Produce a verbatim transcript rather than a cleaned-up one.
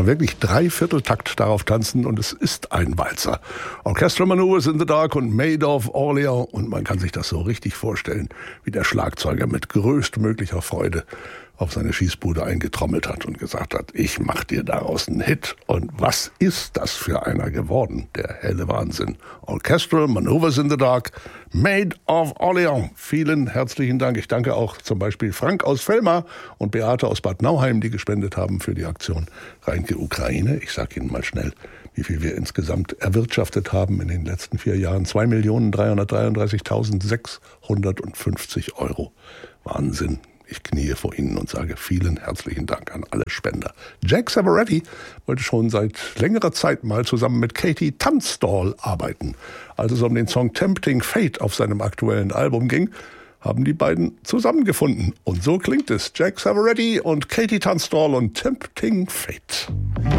kann wirklich Dreivierteltakt darauf tanzen und es ist ein Walzer. Orchestral Maneuvers in the Dark und Maid of Orleans und man kann sich das so richtig vorstellen, wie der Schlagzeuger mit größtmöglicher Freude auf seine Schießbude eingetrommelt hat und gesagt hat, ich mach dir daraus einen Hit. Und was ist das für einer geworden? Der helle Wahnsinn. Orchestral Maneuvers in the Dark, Maid of Orleans. Vielen herzlichen Dank. Ich danke auch zum Beispiel Frank aus Velma und Beate aus Bad Nauheim, die gespendet haben für die Aktion Reinke Ukraine. Ich sage Ihnen mal schnell, wie viel wir insgesamt erwirtschaftet haben in den letzten vier Jahren. zwei Millionen dreihundertdreiunddreißigtausendsechshundertfünfzig Euro. Wahnsinn. Ich kniee vor Ihnen und sage vielen herzlichen Dank an alle Spender. Jack Savoretti wollte schon seit längerer Zeit mal zusammen mit Katie Tunstall arbeiten. Als es um den Song Tempting Fate auf seinem aktuellen Album ging, haben die beiden zusammengefunden. Und so klingt es. Jack Savoretti und Katie Tunstall und Tempting Fate.